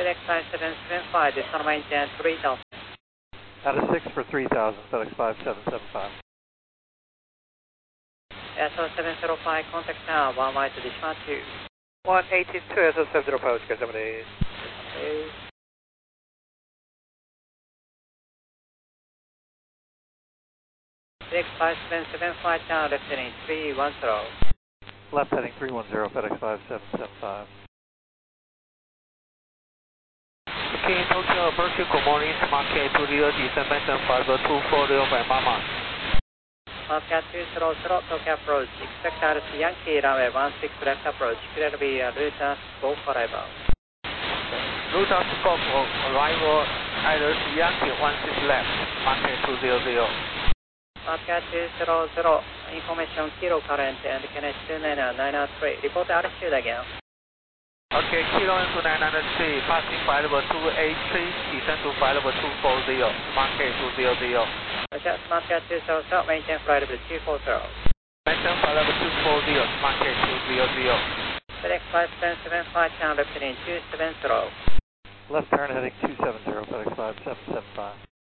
FedEx 5775, this on my intent 3000. Out of 6 for 3000, FedEx 5775. SO705, contact now, 1 right to Dishma 2. 182 SO705, Oscar 70. Okay. FedEx 5775, down, left heading 310. Left heading 310, FedEx 5775. Okay, Tokyo Berkshire, good morning, Market 20, December 5240 by Mama. Market 200, Tokyo approach, expect RC Yankee, runway 16 left approach, clear to be route scope arrival. Route scope arrival, either Yankee 16 left, Market 200. Market 200, information kilo current and connect to 903, report altitude again. Okay, kilo into 903, passing flight level 283, descend to flight level 240, Market 200. Adjust Market 200, maintain flight level 240. Maintain flight level 240, Market 200. FedEx 5775, down left heading 270. Left turn heading 270, FedEx 5775.